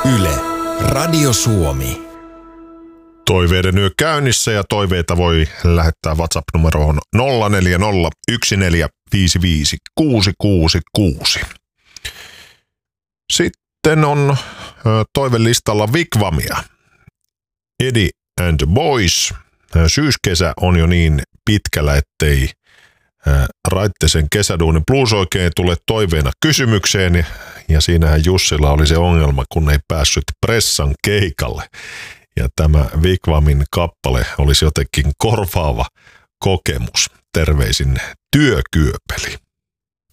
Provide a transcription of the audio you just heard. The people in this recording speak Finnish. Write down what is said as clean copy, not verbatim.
Yle, Radio Suomi. Toiveiden yö käynnissä ja toiveita voi lähettää WhatsApp-numeroon 0401455666. Sitten on toivelistalla Wigwamia. Eddie and the Boys. Syyskesä on jo niin pitkällä, ettei Raittisen kesäduunin blues oikein tule toiveena kysymykseen. Ja siinähän Jussilla oli se ongelma, kun ei päässyt pressan keikalle. Ja tämä Wigwamin kappale olisi jotenkin korvaava kokemus. Terveisin Työkyöpeli.